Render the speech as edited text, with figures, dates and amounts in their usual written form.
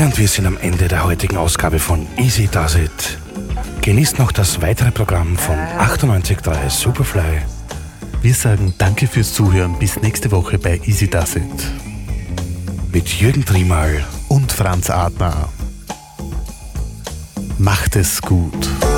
Ja, und wir sind am Ende der heutigen Ausgabe von Easy Does It. Genießt noch das weitere Programm von 98.3 Superfly. Wir sagen danke fürs Zuhören. Bis nächste Woche bei Easy Does It. Mit Jürgen Triemal und Franz Adner. Macht es gut.